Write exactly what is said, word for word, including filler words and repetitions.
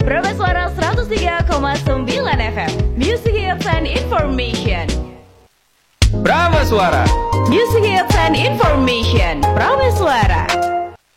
Prameswara seratus tiga koma sembilan F M. Music Hits and Information. Prameswara Music Hits and Information. Prameswara